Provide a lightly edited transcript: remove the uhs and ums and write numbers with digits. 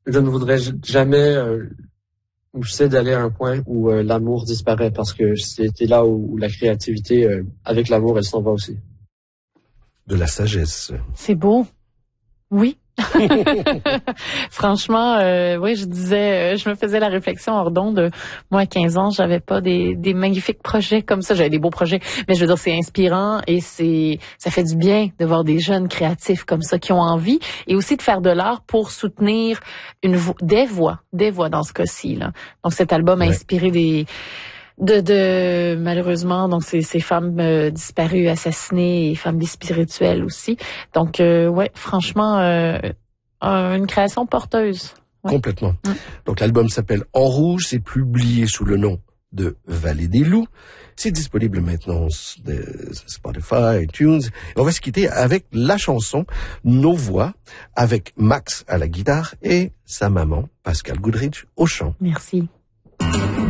je ne voudrais jamais où j'essaie d'aller à un point où l'amour disparaît parce que c'était là où la créativité, avec l'amour, elle s'en va aussi. De la sagesse. C'est beau. Oui. Franchement, oui, je me faisais la réflexion hors d'onde. Moi, à 15 ans, j'avais pas des magnifiques projets comme ça. J'avais des beaux projets, mais je veux dire, c'est inspirant et ça fait du bien de voir des jeunes créatifs comme ça qui ont envie et aussi de faire de l'art pour soutenir des voix dans ce cas-ci, là. Donc, cet album a inspiré de malheureusement donc ces femmes disparues, assassinées et femmes spirituelles aussi. Donc franchement une création porteuse. Ouais. Complètement. Donc l'album s'appelle En Rouge, c'est publié sous le nom de Vallée des Loups. C'est disponible maintenant sur Spotify, iTunes. On va se quitter avec la chanson Nos Voix avec Max à la guitare et sa maman Pascal Goodrich au chant. Merci.